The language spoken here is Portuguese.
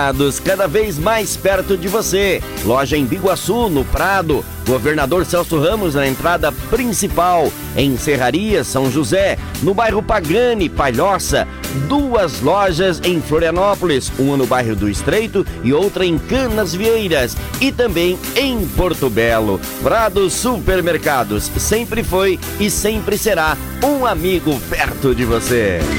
Cada vez mais perto de você. Loja em Biguaçu, no Prado. Governador Celso Ramos na entrada principal. Em Serraria, São José. No bairro Pagani, Palhoça. 2 lojas em Florianópolis. Uma no bairro do Estreito e outra em Canasvieiras. E também em Porto Belo. Prado Supermercados. Sempre foi e sempre será um amigo perto de você.